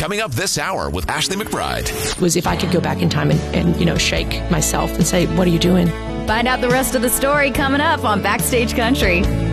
Coming up this hour with Ashley McBride. Was if I could go back in time and shake myself and say, what are you doing? Find out the rest of the story coming up on Backstage Country.